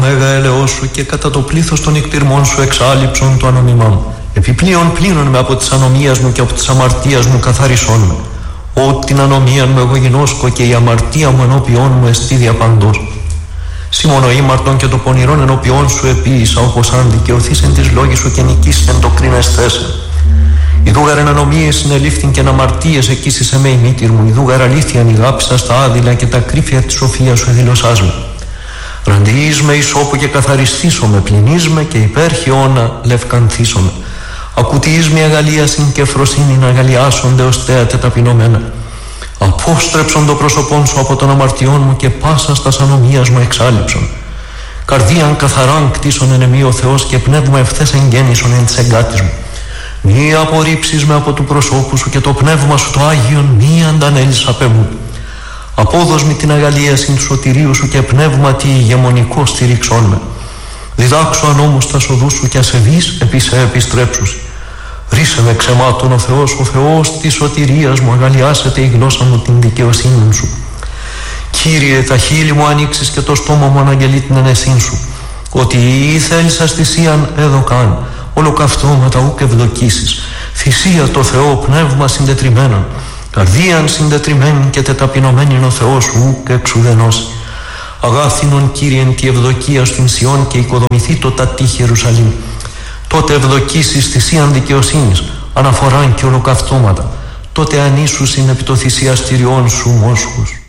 μέγα έλεος σου και κατά το πλήθος των εκτιρμών σου εξάλειψον το ανομιμά μου. Επιπλέον πλύνον με από της ανομίας μου και από της αμαρτίας μου καθαρισόν με. Ό την ανομία μου εγώ γινώσκω και η αμαρτία μου ενώπιόν μου εστί διαπαντός. Σήμωνο ήμαρτον και το πονηρόν ενώπιόν σου επίησα, όπως αν δικαιωθείς εν της λόγης σου και νικήσεν το κρίνεσθέσαι. Ιδούγαρ εν ανομίες συνελήφθην και εν αμαρτίες εκείσισε με η μήτηρ μου. Ιδούγαρ αλήθειαν ηγάψα στα άδειλα και τα κρύφια της σοφίας σου εδήλωσάς με. Ραντιείς με ισόπου και καθαριστήσω με, πλυνείς με και υπέρχιόνα λευκανθήσω με. Ακουτιείς με αγαλίασιν και φροσύνην αγαλιάσονται ως θέατε ταπεινωμένα. Απόστρεψον το πρόσωπόν σου από των αμαρτιών μου και πάσα στας ανομίας μου εξάλειψον. Καρδίαν καθαράν κτίσον εν εμεί ο Θεός και πνεύμα ευθές εγγέννησον εν της εγκάτης μου. Μη απορρίψεις με από του προσώπου σου και το πνεύμα σου το Άγιον μη αντανέλεις απ' εμού. Απόδος μη την αγαλίασιν του σωτηρίου σου και πνεύμα τι ηγεμονικό στηρίξον με. Διδάξω ανόμους τα οδούς σου και ασεβείς επί σε επιστρέψουσι. Ρίσε με ξεμάτων ο Θεός της σωτηρίας μου, αγαλιάσετε η γλώσσα μου την δικαιοσύνη σου. Κύριε, τα χείλη μου ανοίξεις και το στόμα μου αναγγελεί την ενεσύν σου. Ότι ή θέλεις αστησίαν έδωκαν, ολοκαυτώματα ούκ ευδοκίσεις. Θυσία το Θεό, πνεύμα συντετριμένον. Καρδίαν συντετριμένη και τεταπεινωμένη ο Θεός σου ούκ εξουδενώσει. Αγάθινον Κύριεν τη ευδοκία στην Σιών και οικοδομηθεί το τατή Ιερουσαλήμ. Τότε ευδοκίσεις θυσίαν δικαιοσύνης, αναφοράν και ολοκαυτώματα. Τότε ανήσουσιν επί το θυσιαστηριών σου μόσχους.